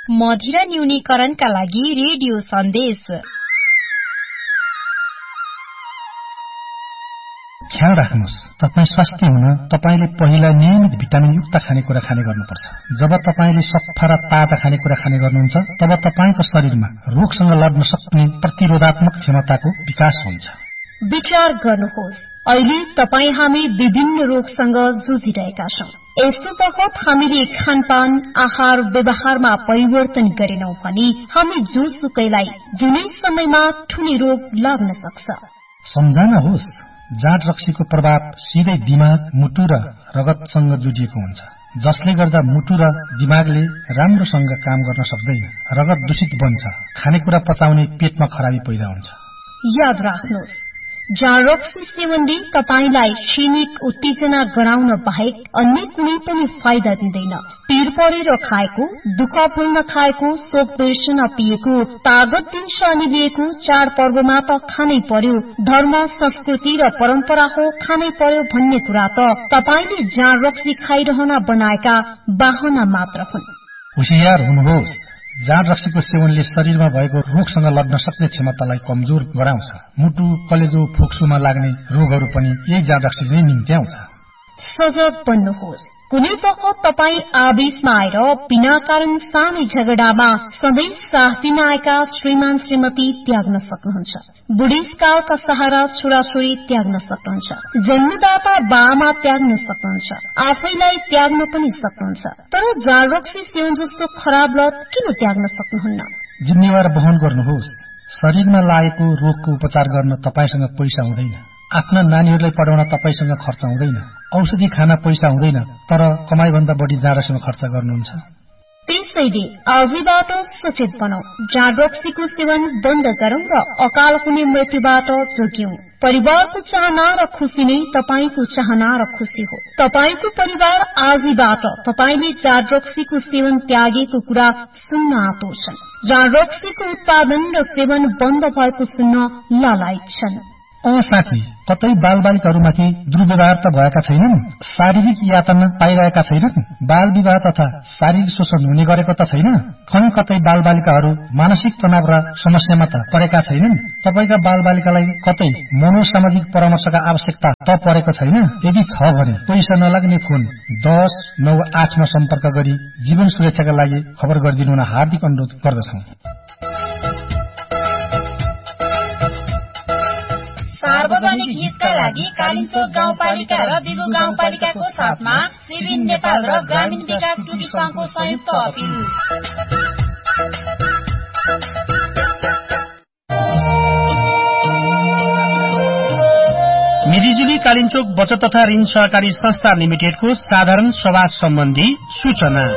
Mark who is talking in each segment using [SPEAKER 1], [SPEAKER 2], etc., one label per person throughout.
[SPEAKER 1] मदिरा न्यूनीकरणका लागि रेडियो सन्देश।
[SPEAKER 2] ख्याल राख्नुहोस्, तपाईँ स्वास्थ्य हुन तपाईले पहिला नियमित भिटामिन युक्त खानेकुरा खाने गर्नुपर्छ। जब तपाईले सफा र ताजा खानेकुरा खाने गर्नुहुन्छ तब तपाईको शरीरमा रोगसँग लड्न सक्ने प्रतिरोधात्मक क्षमताको विकास हुन्छ।
[SPEAKER 1] विचार गर्नुहोस्, अहिले तपाई हामी विभिन्न रोगसँग जुझिरहेका छौं। यस्तो बखत हामीले खानपान आहार व्यवहारमा परिवर्तन गरेनौं भने हामी जुनसुकैलाई जुनै समयमा ठूलो रोग लाग्न सक्छ।
[SPEAKER 2] सम्झनुहोस्, जाँड रक्सीको प्रभाव सिधै दिमाग, मुटु र रगतसँग जोडिएको हुन्छ, जसले गर्दा मुटु र दिमागले राम्रोसँग काम गर्न सक्दैन। रगत दूषित बन्छ, खानेकुरा पचाउने पेटमा खराबी पैदा हुन्छ।
[SPEAKER 1] याद राख्नुहोस्, जाँड रक्सी सेवनले तपाईलाई क्षणिक उत्तेजना गराउन बाहेक अन्य कुनै पनि फाइदा दिँदैन। पीर परेर खाएको, दुःख भुल्न खाएको, शोक बिर्सन पिएको, तागत दिन्छ अनि लिएको चाडपर्वमा त खानै पर्यो, धर्म संस्कृति र परम्परा हो खानै पर्यो भन्ने कुरा त तपाईले जाँड रक्सी खाइरहन बनाएका बाहना मात्र हुन्।
[SPEAKER 2] होशियार हुनुहोस्, जाँड रक्सीको सेवनले शरीरमा भएको रोगसँग लड्न सक्ने क्षमतालाई कमजोर गराउँछ। मुटु, कलेजो, फोक्सोमा लाग्ने रोगहरू पनि यही जाँड रक्सी नै निम्त्याउँछ।
[SPEAKER 1] सजग बन्नुहोस्, कुनै बखत तपाई आवेशमा आएर बिना कारण सानै झगडामा सधैँ साथ दिन आएका श्रीमान श्रीमती त्याग्न सक्नुहुन्छ। बुढेसकालका सहारा छोराछोरी त्याग्न सक्नुहुन्छ। जन्मदाता बाआमा त्याग्न सक्नुहुन्छ। आफैलाई त्याग्न पनि सक्नुहुन्छ। तर जाँड रक्सी सेवन जस्तो खराब लत किन त्याग्न सक्नुहुन्न?
[SPEAKER 2] जिम्मेवार वहन गर्नुहोस्। शरीरमा लागेको रोगको उपचार गर्न तपाईसँग पैसा हुँदैन, आफ्ना नानीहरूलाई पढाउन तपाईसँग खर्च हुँदैन, औषधि खान पैसा हुँदैन, तर कमाईभन्दा बढी जाँड रक्सीमा खर्च गर्नुहुन्छ।
[SPEAKER 1] त्यसैले आजैबाट सचेत बनौं, जाँड रक्सीको सेवन बन्द गरौं र अकाल हुने मृत्युबाट जोग्यौं। परिवारको चाहना र खुशी नै तपाईको चाहना र खुशी हो। तपाईको परिवार आजैबाट तपाईले जाँड रक्सीको सेवन त्यागेको कुरा सुन्न आतुर छन्। जाँड रक्सीको उत्पादन र सेवन बन्द भएको सुन्न लालायित छन्।
[SPEAKER 2] साँच्ची कतै बालबालिकाहरूमाथि दुर्व्यवहार त भएका छैनन्? शारीरिक यातना पाइरहेका छैनन्? बाल विवाह तथा शारीरिक शोषण हुने गरेको त छैन? कहीँ कतै बालबालिकाहरू मानसिक तनाव र समस्यामा त परेका छैनन्? तपाईका बालबालिकालाई कतै मनोसामाजिक परामर्शका आवश्यकता त परेको छैन? यदि छ भने पैसा नलाग्ने फोन 1098 मा सम्पर्क गरी जीवन सुरक्षाका लागि खबर गरिदिनु हुन हार्दिक अनुरोध गर्दछौं।
[SPEAKER 3] सार्वजनिक हितका लागि कालिचोक गाउँपालिका र दिगो गाउँपालिकाको साथमा सिभिल नेपाल र ग्रामीण विकास टुकी संघको संयुक्त अपिल।
[SPEAKER 4] मिरिजुली कालिचोक बचत तथा ऋण सहकारी संस्था लिमिटेडको साधारण सभा सम्बन्धी सूचना।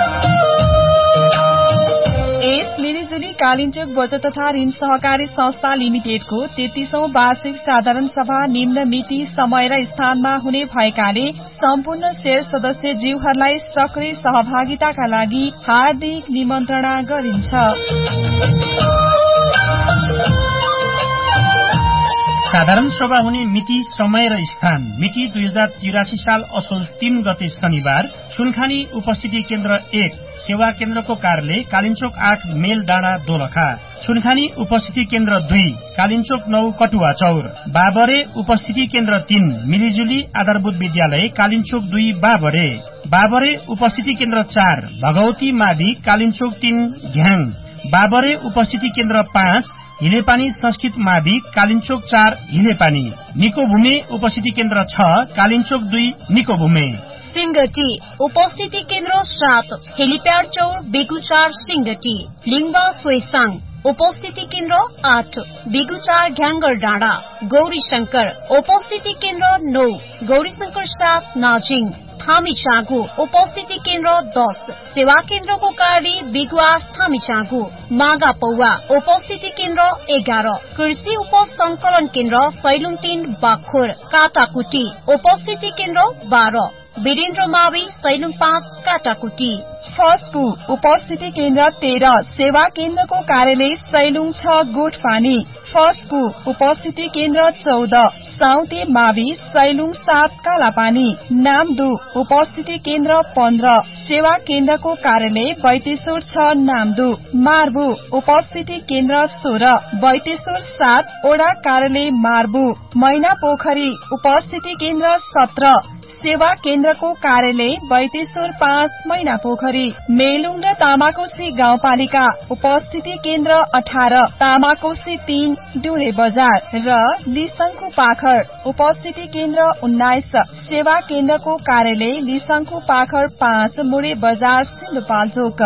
[SPEAKER 5] कालिचोक बचत तथा ऋण सहकारी संस्था लिमिटेडको 33औं वार्षिक साधारण सभा निम्न मिति, समय र स्थानमा हुने भएकाले सम्पूर्ण शेयर सदस्य जीवहरूलाई सक्रिय सहभागिताका लागि हार्दिक निमन्त्रणा गरिन्छ।
[SPEAKER 4] साधारण सभा हुने मिति, समय र स्थान। मिति 2083 साल असोज 3 गते शनिबार, सुनखानी उपस्थिति केन्द्र 1 सेवा केन्द्रको कार्यालय कालिचोक 8 मेल डाँडा दोलखा। सुनखानी उपस्थिति केन्द्र 2 कालिचोक 9 कटुवा चौर। बाबरे उपस्थिति केन्द्र 3 मिलिजुली आधारभूत विद्यालय कालिचोक 2 बाबरे। बाबरे उपस्थिति केन्द्र 4 भगवती माडी कालिचोक 3 घ्याङ। बाबरे उपस्थिति केन्द्र 5 हिलेपानी संस्कृत मावि कालिचोक 4 हिलेपानी। निकोभूमे उपस्थिति केन्द्र 6 कालिचोक 2 निकोभूमे।
[SPEAKER 1] सिंगटी उपस्थिति केन्द्र 7 हेलिप्याड चौर बेगुचार सिंगटी। लिङ्बा सोइसाङ उपस्थिति केन्द्र 8 बेगुचार घ्याङ्गर डाँडा। गौरी शंकर उपस्थिति केन्द्र 9 गौरी शंकर 7 नाजिङ। थामीचागु उपस्थिति केन्द्र 10 सेवा केन्द्रको कार्यालय बिगुवार थामीचागु। मागा पौवा उपस्थिति केन्द्र 11 कृषि उपसंकलन केन्द्र सैलुङ 3 बाखोर। काटाकुटी उपस्थिति केन्द्र 12 वीरेन्द्र मावि सैलुङ 5 काटाकुटी।
[SPEAKER 5] फस्कु उपस्थिति केन्द्र 13 सेवा केन्द्रको कार्यालय सैलुङ 6 गोठपानी। फर्स्टको उपस्थिति केन्द्र 14 साउते मावि सैलुङ 7 कालापानी नामदु उपस्थिति केन्द्र 15 सेवा केन्द्रको कार्यालय बैतेश्वर 6 नामदु मार्बु उपस्थिति केन्द्र 16 बैतेश्वर 7 ओडा कार्यालय मार्बु मैना पोखरी उपस्थिति केन्द्र 17 सेवा केन्द्रको कार्यालय बैतेश्वर 5 मैना पोखरी मेलुङ र तामाकोशी गाउँपालिका उपस्थिति केन्द्र 18 तामाकोशी 3 डुरे बजार र लिसङको पाखर उपस्थिति केन्द्र 19 सेवा केन्द्रको कार्यालय लिसङको पाखर 5 मुडे बजार सिन्धुपाल्चोक।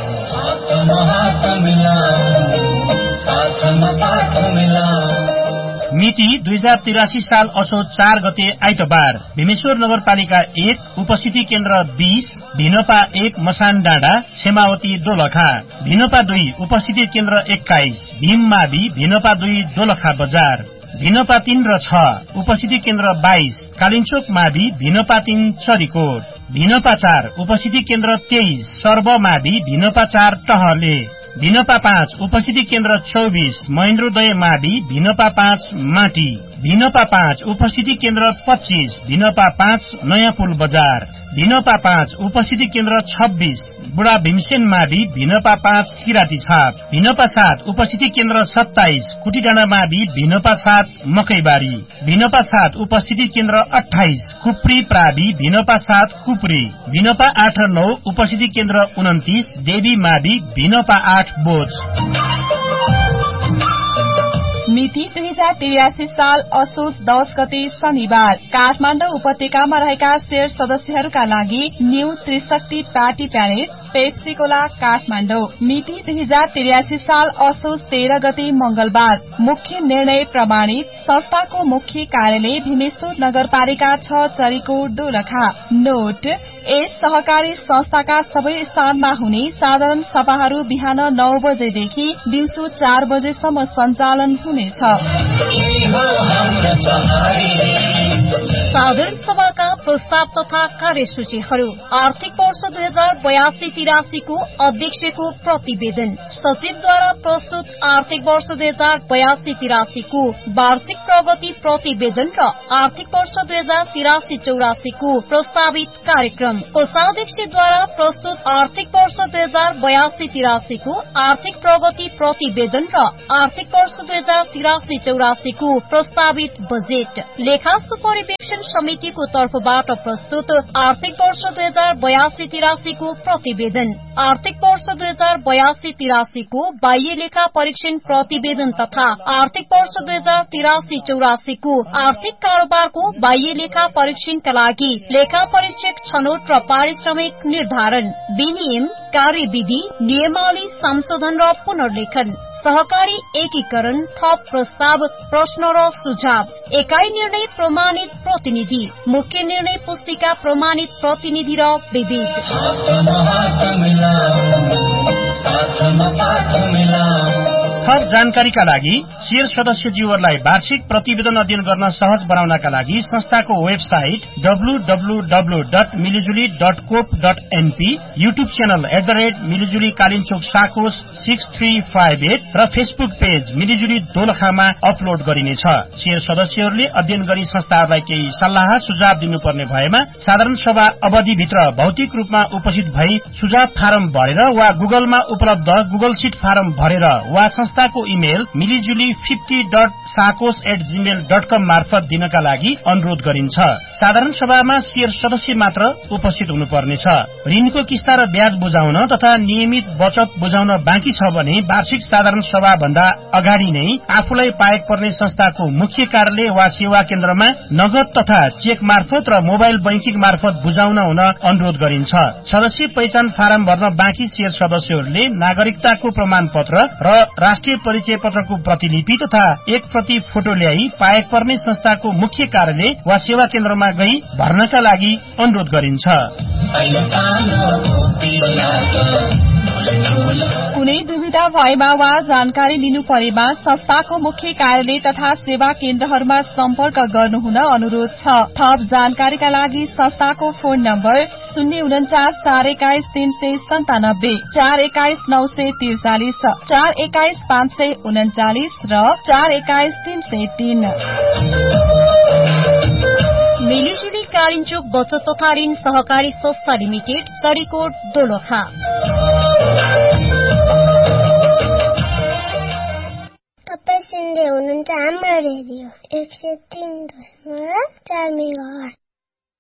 [SPEAKER 4] मिति 2083 साल असोज 4 गते आइतबार भीमेश्वर नगरपालिका 1 उपस्थिति केन्द्र 20 भिनपा 1 मसान डाँडा सेमावती दोलखा भिनपा 2 उपस्थिति केन्द्र 21 भीममावि भिनपा 2 दोलखा बजार भिनपा 3 र 6 उपस्थिति केन्द्र 22 कालिन्चोक मावि भिनपा 3 चरीकोट भिनपा 4 उपस्थिति केन्द्र 23 सर्वमावि भिनपा 4 टहले भिनपा 5 उपस्थिति केन्द्र 24 महेन्द्रोदय मावि भिनपा 5 माटी भिनपा 5 उपस्थिति केन्द्र 25 भिनपा 5 नयाँ पुल बजार भिनपा 5 उपस्थिति केन्द्र 26 बुढा भीमसेन मावि भिनपा 5 किराती छाप भिनपा 7 उपस्थिति केन्द्र 27 कुटीडाँडा मावि भिनपा 7 मकैबारी भिनपा 7 उपस्थिति केन्द्र 28 कुप्री प्रावि भिनपा 7 कुप्री भिनपा 8 र 9 उपस्थिति केन्द्र 29 देवी मावि भिनपा 8 बोझ।
[SPEAKER 5] मिति 2083 साल असोज 10 गते शनिबार काठमाडौँ उपत्यकामा रहेका शेर सदस्यहरूका लागि न्यू त्रिशक्ति पार्टी प्यालेस पेप्सीकोला काठमाडौँ मिति 2083 साल असोज 13 गते मंगलबार मुख्य निर्णय प्रमाणित संस्थाको मुख्य कार्यालय भीमेश्वर नगरपालिका 6 चरीकोट दोलखा नोट यस सहकारी संस्थाका सबै स्थानमा हुने साधारण सभाहरू बिहान 9 बजेदेखि दिउँसो 4 बजेसम्म सञ्चालन हुनेछ।
[SPEAKER 1] साधारण सभाका प्रस्ताव तथा कार्यसूचीहरू आर्थिक वर्ष 2082-83 को अध्यक्षको प्रतिवेदन सचिवद्वारा प्रस्तुत आर्थिक वर्ष 2082-83 को वार्षिक प्रगति प्रतिवेदन र आर्थिक वर्ष 2083-84 को प्रस्तावित कार्यक्रम कोषाध्यक्षद्वारा प्रस्तुत आर्थिक वर्ष 2082-83 को आर्थिक प्रगति प्रतिवेदन र आर्थिक वर्ष 2083-84 को प्रस्तावित बजेट लेखा सुपरिवेक्षण समितिको तर्फबाट प्रस्तुत आर्थिक वर्ष 2082-83 को प्रतिवेदन आर्थिक वर्ष 2082-83 को बाह्य लेखा परीक्षण प्रतिवेदन तथा आर्थिक वर्ष 2083-84 को आर्थिक कारोबारको बाह्य लेखा परीक्षणका लागि लेखा परीक्षक छनौट र पारिश्रमिक निर्धारण विनियम कार्यविधि नियमावली संशोधन र पुनर्लेखन सहकारी एकीकरण थप प्रस्ताव प्रश्न र सुझाव एकाइ निर्णय प्रमाणित प्रतिनिधि मुख्य निर्णय पुस्तिका प्रमाणित प्रतिनिधि र विविध
[SPEAKER 4] थप जानकारीका लागि शेयर सदस्यज्यूहरूलाई वार्षिक प्रतिवेदन अध्ययन गर्न सहज बनाउनका लागि संस्थाको वेबसाइट www.मिलिजुली.coop.np युट्युब च्यानल @मिलिजुली कालिन्चोक साकोस 6358 र फेसबुक पेज मिलिजुली दोलखामा अपलोड गरिनेछ। शेयर सदस्यहरूले अध्ययन गरी संस्थाहरूलाई केही सल्लाह सुझाव दिनुपर्ने भएमा साधारण सभा अवधिभित्र भौतिक रूपमा उपस्थित भई सुझाव फारम भरेर वा गुगलमा उपलब्ध गुगल सिट फारम भरेर वा संस्थाको इमेल मिलिजुली50.sakos@gmail.com मार्फत दिनका लागि अनुरोध गरिन्छ। साधारण सभामा शेयर सदस्य मात्र उपस्थित हुनुपर्नेछ। ऋणको किस्ता र ब्याज बुझाउन तथा नियमित बचत बुझाउन बाँकी छ भने वार्षिक साधारण सभा भन्दा अगाडि नै आफूलाई पाएक पर्ने संस्थाको मुख्य कार्यालय वा सेवा केन्द्रमा नगद तथा चेक मार्फत र मोबाइल बैंकिङ मार्फत बुझाउन हुन अनुरोध गरिन्छ। सदस्य पहिचान फारम भर्न बाँकी शेयर सदस्यहरूले नागरिकताको प्रमाण पत्र र राष्ट्रिय परिचय पत्रको प्रतिलिपि तथा एक प्रति फोटो ल्याई पाएक पर्ने संस्थाको मुख्य कार्यालय वा सेवा केन्द्रमा गई भर्नका लागि अनुरोध गरिन्छ।
[SPEAKER 5] कुनै दुविधा असुविधा भएमा वा जानकारी लिनु परेमा संस्थाको मुख्य कार्यालय तथा सेवा केन्द्रहरूमा सम्पर्क गर्नुहुन अनुरोध छ। थप जानकारीका लागि संस्थाको फोन नम्बर 049 421 397 421 943 421 539 र 421 303।
[SPEAKER 1] मिलिजुली कालिन्चोक बचत तथा ऋण सहकारी संस्था लिमिटेड, सरीकोट, दोलखा।
[SPEAKER 6] तपाईं सुन्दै हुनुहुन्छ हाम्रो रेडियो 103.4 मेगाहर्ज।